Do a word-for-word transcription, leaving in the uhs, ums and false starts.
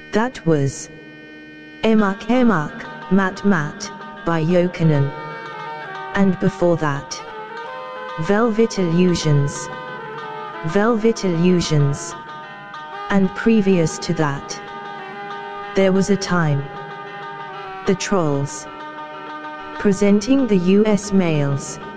That was Emak Emak, Mat Mat, by Yokanan. And before that, Velvet Illusions. Velvet Illusions. And previous to that, There Was a Time. The Trolls. Presenting the U S Males.